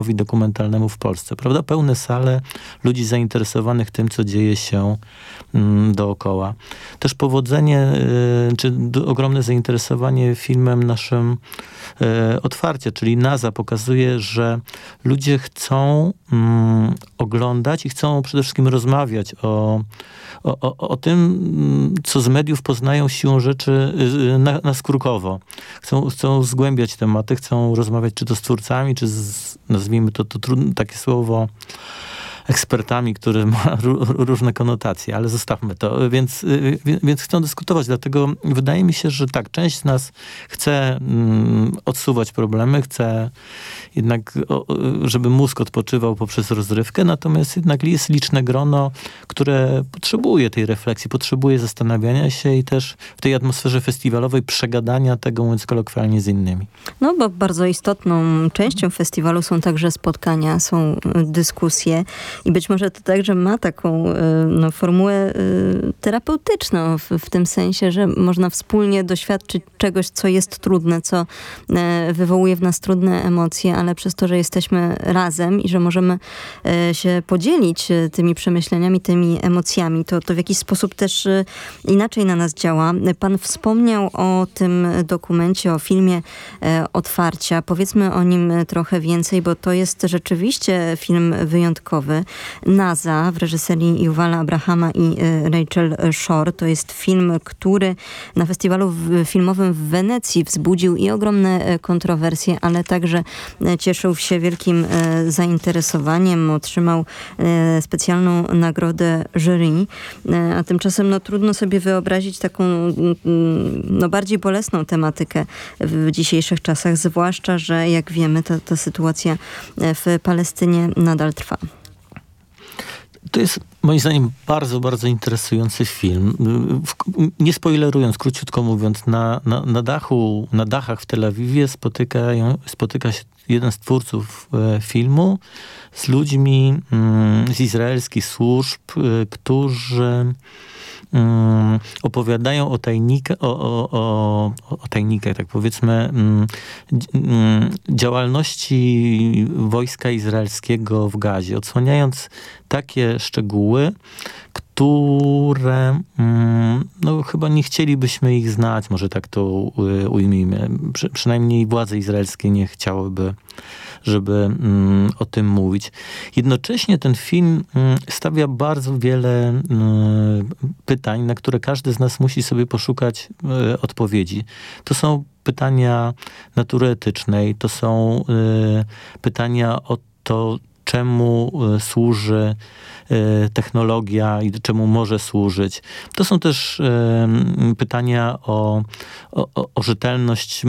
dokumentalnemu w Polsce, prawda? Pełne sale ludzi zainteresowanych tym, co dzieje się dookoła. Też powodzenie, czy ogromne zainteresowanie filmem naszym Otwarcie, czyli NASA pokazuje, że ludzie chcą oglądać i chcą przede wszystkim rozmawiać o tym, co z mediów poznają siłą rzeczy naskórkowo. Chcą zgłębiać tematy, chcą rozmawiać czy to z twórcami, czy nazwijmy to trudne, takie słowo, ekspertami, które ma różne konotacje, ale zostawmy to. Więc chcą dyskutować, dlatego wydaje mi się, że tak, część z nas chce odsuwać problemy, chce jednak, żeby mózg odpoczywał poprzez rozrywkę, natomiast jednak jest liczne grono, które potrzebuje tej refleksji, potrzebuje zastanawiania się i też w tej atmosferze festiwalowej przegadania tego, mówiąc kolokwialnie, z innymi. No bo bardzo istotną częścią festiwalu są także spotkania, są dyskusje i być może to także ma taką formułę terapeutyczną w tym sensie, że można wspólnie doświadczyć czegoś, co jest trudne, co wywołuje w nas trudne emocje, ale przez to, że jesteśmy razem i że możemy się podzielić tymi przemyśleniami, tymi emocjami, to w jakiś sposób też inaczej na nas działa. Pan wspomniał o tym dokumencie, o filmie Otwarcia. Powiedzmy o nim trochę więcej, bo to jest rzeczywiście film wyjątkowy. NASA w reżyserii Yuvala Abrahama i Rachel Shore. To jest film, który na festiwalu filmowym w Wenecji wzbudził i ogromne kontrowersje, ale także cieszył się wielkim zainteresowaniem. Otrzymał specjalną nagrodę jury. A tymczasem trudno sobie wyobrazić taką bardziej bolesną tematykę w dzisiejszych czasach, zwłaszcza, że jak wiemy, ta sytuacja w Palestynie nadal trwa. To jest moim zdaniem bardzo, bardzo interesujący film. Nie spoilerując, króciutko mówiąc, na dachach w Tel Awiwie spotyka się jeden z twórców filmu z ludźmi z izraelskich służb, którzy opowiadają o tajnikach, tak powiedzmy, działalności wojska izraelskiego w Gazie, odsłaniając takie szczegóły, które chyba nie chcielibyśmy ich znać, może tak to ujmijmy. Przynajmniej władze izraelskie nie chciałyby, żeby o tym mówić. Jednocześnie ten film stawia bardzo wiele pytań, na które każdy z nas musi sobie poszukać odpowiedzi. To są pytania natury etycznej, to są pytania o to, czemu służy technologia i czemu może służyć. To są też pytania o rzetelność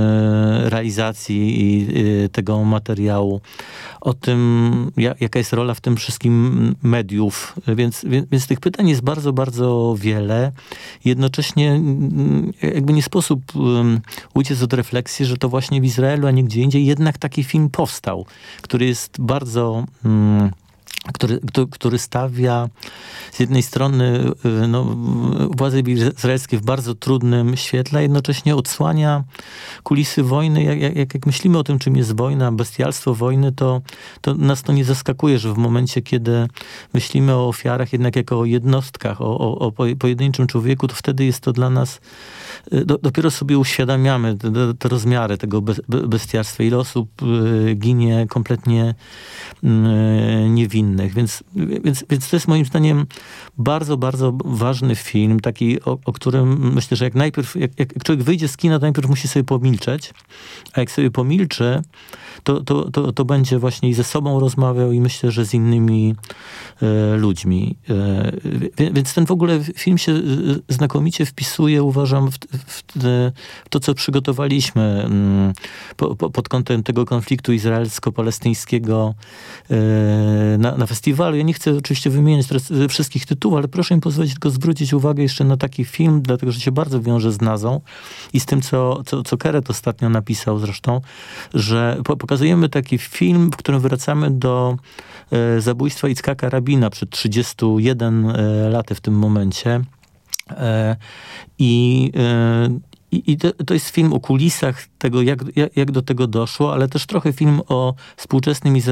realizacji tego materiału, o tym, jaka jest rola w tym wszystkim mediów. Więc tych pytań jest bardzo, bardzo wiele. Jednocześnie jakby nie sposób uciec od refleksji, że to właśnie w Izraelu, a nie gdzie indziej jednak taki film powstał, który jest bardzo który stawia z jednej strony władze izraelskie w bardzo trudnym świetle, a jednocześnie odsłania kulisy wojny. Jak myślimy o tym, czym jest wojna, bestialstwo wojny, to nas to nie zaskakuje, że w momencie, kiedy myślimy o ofiarach jednak jako o jednostkach, o pojedynczym człowieku, to wtedy jest to dla nas, dopiero sobie uświadamiamy te rozmiary tego bestialstwa. Ile osób ginie kompletnie niewinnych. Więc to jest moim zdaniem bardzo, bardzo ważny film, taki, o którym myślę, że jak człowiek wyjdzie z kina, to najpierw musi sobie pomilczeć, a jak sobie pomilczy, to będzie właśnie i ze sobą rozmawiał i myślę, że z innymi ludźmi. Więc ten w ogóle film się znakomicie wpisuje, uważam, w to, co przygotowaliśmy pod kątem tego konfliktu izraelsko-palestyńskiego na festiwalu. Ja nie chcę oczywiście wymieniać teraz wszystkich tytułów, ale proszę mi pozwolić tylko zwrócić uwagę jeszcze na taki film, dlatego, że się bardzo wiąże z Nazą i z tym, co Keret ostatnio napisał zresztą, że pokazujemy taki film, w którym wracamy do zabójstwa Ickaka Rabina przed 31 laty w tym momencie. I I to jest film o kulisach tego, jak do tego doszło, ale też trochę film o współczesnym